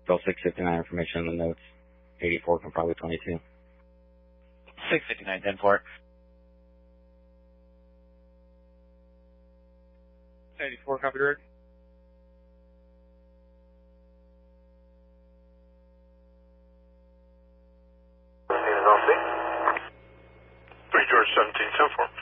Bill 659 information in the notes. 84 can probably 22. 659, 10-4. 84, copy direct. Three George 17, 10-4.